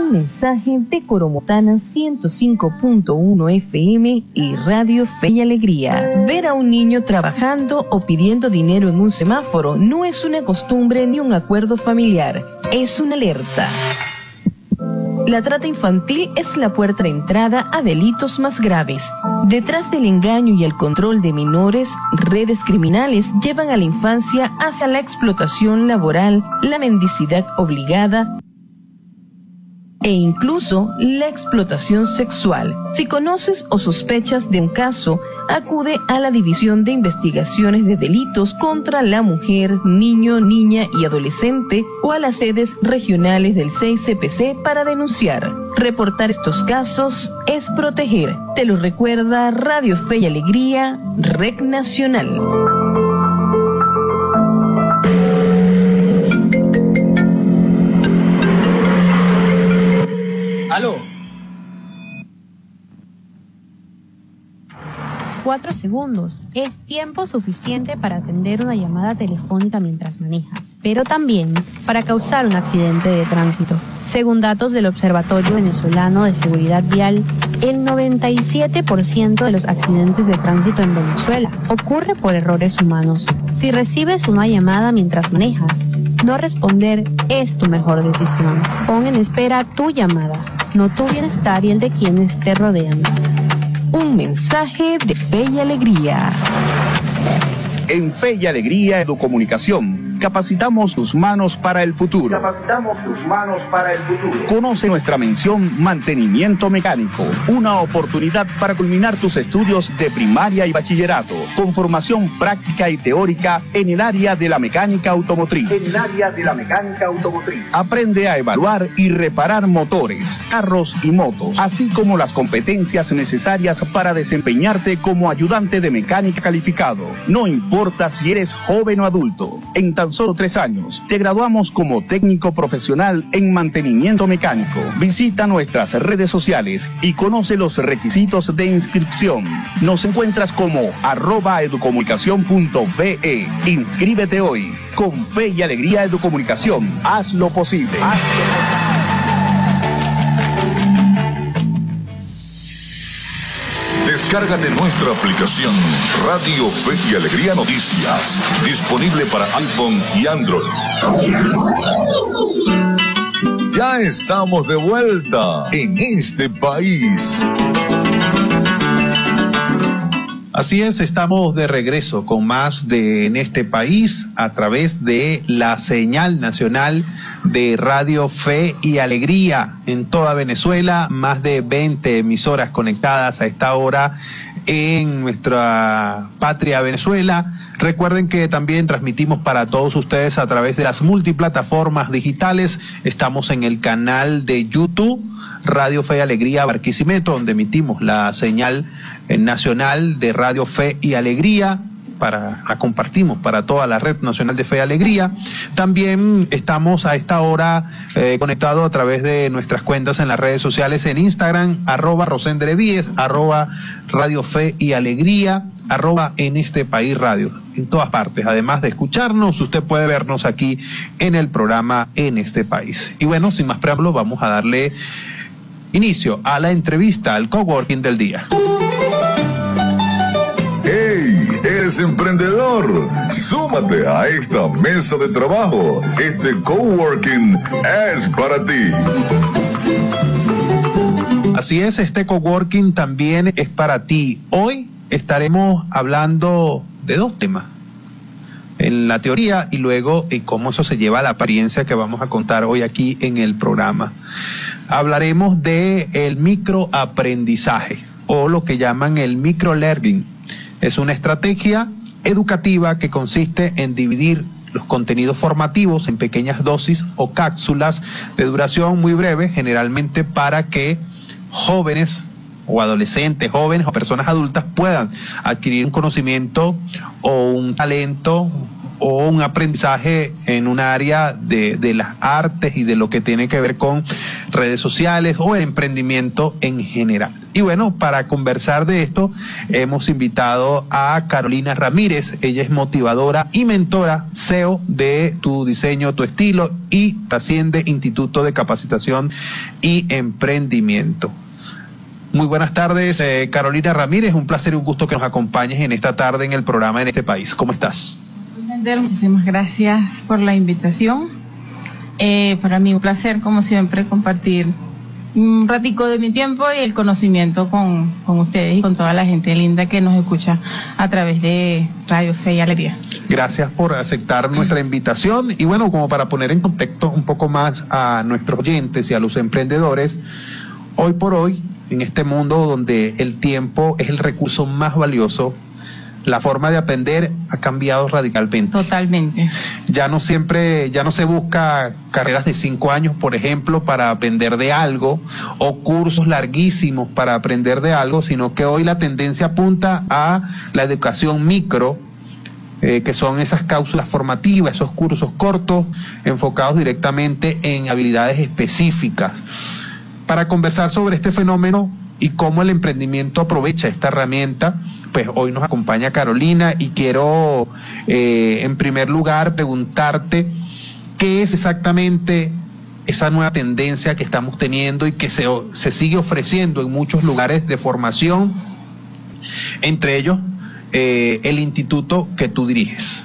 Un mensaje de Coromotana 105.1 FM y Radio Fe y Alegría. Ver a un niño trabajando o pidiendo dinero en un semáforo no es una costumbre ni un acuerdo familiar, es una alerta. La trata infantil es la puerta de entrada a delitos más graves. Detrás del engaño y el control de menores, redes criminales llevan a la infancia hacia la explotación laboral, la mendicidad obligada e incluso la explotación sexual. Si conoces o sospechas de un caso, acude a la División de Investigaciones de Delitos contra la Mujer, Niño, Niña y Adolescente o a las sedes regionales del 6CPC para denunciar. Reportar estos casos es proteger. Te lo recuerda Radio Fe y Alegría, Red Nacional. ¡Aló! 4 segundos. Es tiempo suficiente para atender una llamada telefónica mientras manejas, pero también para causar un accidente de tránsito. Según datos del Observatorio Venezolano de Seguridad Vial, el 97% de los accidentes de tránsito en Venezuela ocurre por errores humanos. Si recibes una llamada mientras manejas, no responder es tu mejor decisión. Pon en espera tu llamada, no tu bienestar y el de quienes te rodean. Un mensaje de Fe y Alegría. En Fe y Alegría Educomunicación, capacitamos tus manos para el futuro. Conoce nuestra mención Mantenimiento Mecánico, una oportunidad para culminar tus estudios de primaria y bachillerato, con formación práctica y teórica en el área de la mecánica automotriz. Aprende a evaluar y reparar motores, carros y motos, así como las competencias necesarias para desempeñarte como ayudante de mecánica calificado. No importa si eres joven o adulto, en tan solo 3 años te graduamos como técnico profesional en mantenimiento mecánico. Visita nuestras redes sociales y conoce los requisitos de inscripción. Nos encuentras como @educomunicacion.be. Inscríbete hoy. Con Fe y Alegría Educomunicación, haz lo posible. Descárgate nuestra aplicación Radio Fe y Alegría Noticias, disponible para iPhone y Android. Ya estamos de vuelta en este país. Así es, estamos de regreso con más de En este país a través de la señal nacional de Radio Fe y Alegría en toda Venezuela, más de 20 emisoras conectadas a esta hora en nuestra patria Venezuela. Recuerden que también transmitimos para todos ustedes a través de las multiplataformas digitales. Estamos en el canal de YouTube Radio Fe y Alegría Barquisimeto, donde emitimos la señal nacional de Radio Fe y Alegría. La compartimos para toda la red nacional de Fe y Alegría. También estamos a esta hora conectados a través de nuestras cuentas en las redes sociales, en Instagram, @Rosendrevíes, Radio Fe y Alegría, En este país radio, en todas partes. Además de escucharnos, usted puede vernos aquí en el programa En este país. Y bueno, sin más preámbulos, vamos a darle inicio a la entrevista, al coworking del día. ¡Hey! ¿Eres emprendedor? Súmate a esta mesa de trabajo. Este coworking es para ti. Así es, este coworking también es para ti. Hoy estaremos hablando de 2 temas. En la teoría y luego en cómo eso se lleva a la apariencia que vamos a contar hoy aquí en el programa. Hablaremos de el microaprendizaje o lo que llaman el microlearning. Es una estrategia educativa que consiste en dividir los contenidos formativos en pequeñas dosis o cápsulas de duración muy breve, generalmente para que jóvenes o adolescentes, jóvenes o personas adultas puedan adquirir un conocimiento o un talento o un aprendizaje en un área de las artes y de lo que tiene que ver con redes sociales o emprendimiento en general. Y bueno, para conversar de esto hemos invitado a Carolina Ramírez. Ella es motivadora y mentora, CEO de Tu Diseño, Tu Estilo y Trasciende Instituto de Capacitación y Emprendimiento. Muy buenas tardes, Carolina Ramírez. Un placer y un gusto que nos acompañes en esta tarde en el programa En Este País. ¿Cómo estás? Muchísimas gracias por la invitación. Para mí un placer, como siempre, compartir un ratico de mi tiempo y el conocimiento con ustedes y con toda la gente linda que nos escucha a través de Radio Fe y Alegría. Gracias por aceptar nuestra invitación. Y bueno, como para poner en contexto un poco más a nuestros oyentes y a los emprendedores, hoy por hoy, en este mundo donde el tiempo es el recurso más valioso, la forma de aprender ha cambiado radicalmente. Totalmente. Ya no se busca carreras de 5 años, por ejemplo, para aprender de algo, o cursos larguísimos para aprender de algo, sino que hoy la tendencia apunta a la educación micro, que son esas cápsulas formativas, esos cursos cortos, enfocados directamente en habilidades específicas. Para conversar sobre este fenómeno y cómo el emprendimiento aprovecha esta herramienta, pues hoy nos acompaña Carolina y quiero en primer lugar preguntarte qué es exactamente esa nueva tendencia que estamos teniendo y que se sigue ofreciendo en muchos lugares de formación, entre ellos el instituto que tú diriges.